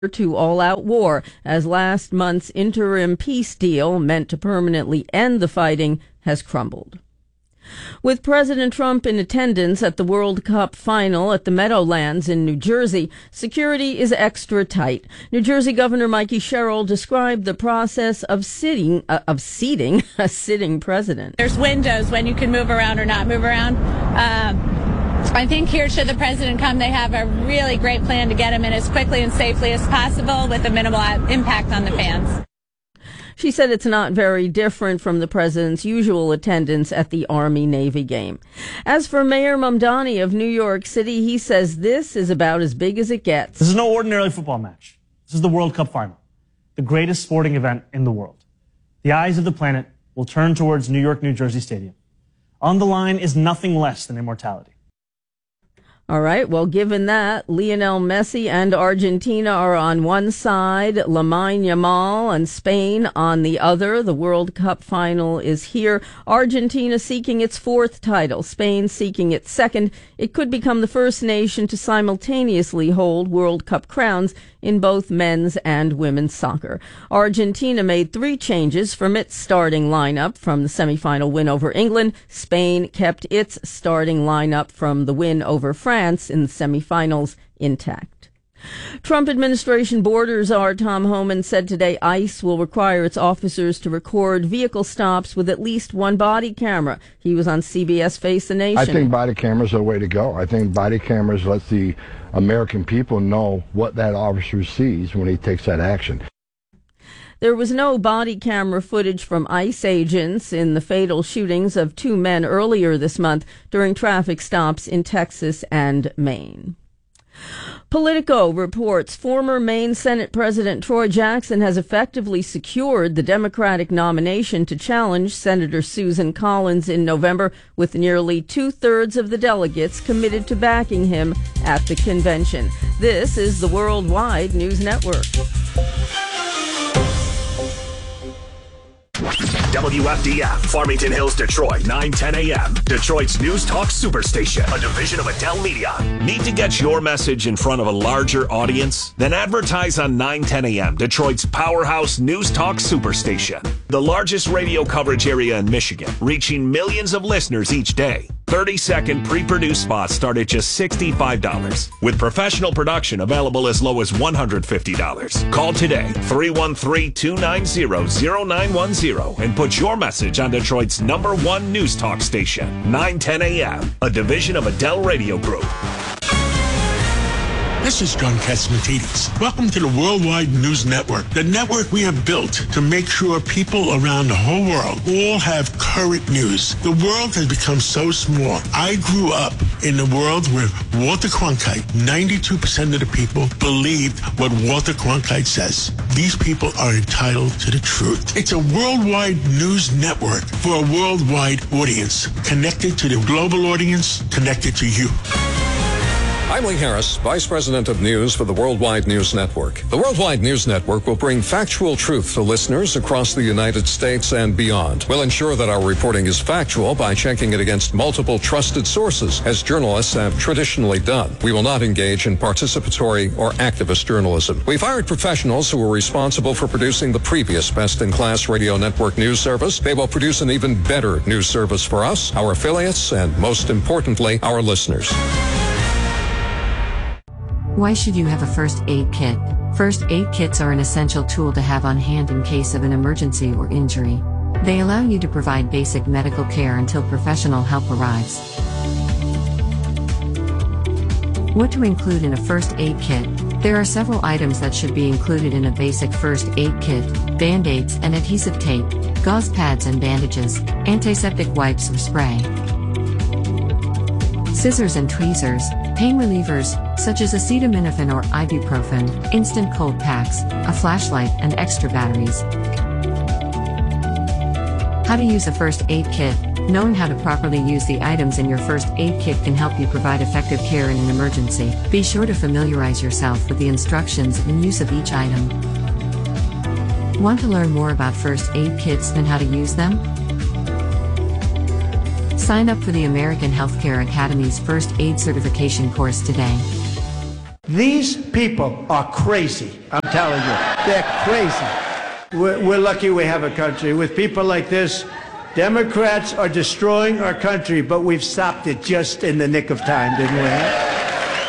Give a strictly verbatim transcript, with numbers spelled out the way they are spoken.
to all-out war, as last month's interim peace deal meant to permanently end the fighting has crumbled. With President Trump in attendance at the World Cup final at the Meadowlands in New Jersey, security is extra tight. New Jersey Governor Mikey Sherrill described the process of sitting, uh, of seating a sitting president. There's windows when you can move around or not move around. Um, I think here, should the president come, they have a really great plan to get him in as quickly and safely as possible with a minimal impact on the fans. She said it's not very different from the president's usual attendance at the Army-Navy game. As for Mayor Mamdani of New York City, he says this is about as big as it gets. This is no ordinary football match. This is the World Cup final, the greatest sporting event in the world. The eyes of the planet will turn towards New York, New Jersey Stadium. On the line is nothing less than immortality. All right. Well, given that, Lionel Messi and Argentina are on one side, Lamine Yamal and Spain on the other. The World Cup final is here. Argentina seeking its fourth title, Spain seeking its second. It could become the first nation to simultaneously hold World Cup crowns in both men's and women's soccer. Argentina made three changes from its starting lineup from the semifinal win over England. Spain kept its starting lineup from the win over France in the semifinals intact. Trump administration border czar Tom Homan said today ICE will require its officers to record vehicle stops with at least one body camera. He was on C B S Face the Nation. I think body cameras are the way to go. I think body cameras let the American people know what that officer sees when he takes that action. There was no body camera footage from ICE agents in the fatal shootings of two men earlier this month during traffic stops in Texas and Maine. Politico reports former Maine Senate President Troy Jackson has effectively secured the Democratic nomination to challenge Senator Susan Collins in November, with nearly two-thirds of the delegates committed to backing him at the convention. This is the Worldwide News Network. W F D F, Farmington Hills, Detroit, nine ten a.m. Detroit's News Talk Superstation, a division of Adele Media. Need to get your message in front of a larger audience? Then advertise on nine ten a.m. Detroit's powerhouse News Talk Superstation, the largest radio coverage area in Michigan, reaching millions of listeners each day. thirty-second pre-produced spots start at just sixty-five dollars, with professional production available as low as one hundred fifty dollars. Call today, three one three, two nine zero, zero nine one zero, and put your message on Detroit's number one news talk station, nine ten a.m., a division of Adele Radio Group. This is John Catsimatidis. Welcome to the Worldwide News Network, the network we have built to make sure people around the whole world all have current news. The world has become so small. I grew up in a world where Walter Cronkite, ninety-two percent of the people believed what Walter Cronkite says. These people are entitled to the truth. It's a worldwide news network for a worldwide audience, connected to the global audience, connected to you. I'm Lee Harris, Vice President of News for the Worldwide News Network. The Worldwide News Network will bring factual truth to listeners across the United States and beyond. We'll ensure that our reporting is factual by checking it against multiple trusted sources, as journalists have traditionally done. We will not engage in participatory or activist journalism. We've hired professionals who were responsible for producing the previous best-in-class radio network news service. They will produce an even better news service for us, our affiliates, and most importantly, our listeners. Why should you have a first aid kit? First aid kits are an essential tool to have on hand in case of an emergency or injury. They allow you to provide basic medical care until professional help arrives. What to include in a first aid kit? There are several items that should be included in a basic first aid kit: Band-Aids and adhesive tape, gauze pads and bandages, antiseptic wipes or spray, scissors and tweezers, pain relievers, such as acetaminophen or ibuprofen, instant cold packs, a flashlight, and extra batteries. How to use a first aid kit. Knowing how to properly use the items in your first aid kit can help you provide effective care in an emergency. Be sure to familiarize yourself with the instructions and use of each item. Want to learn more about first aid kits and how to use them? Sign up for the American Healthcare Academy's First Aid Certification course today. These people are crazy. I'm telling you, they're crazy. We're, we're lucky we have a country. With people like this, Democrats are destroying our country, but we've stopped it just in the nick of time, didn't we?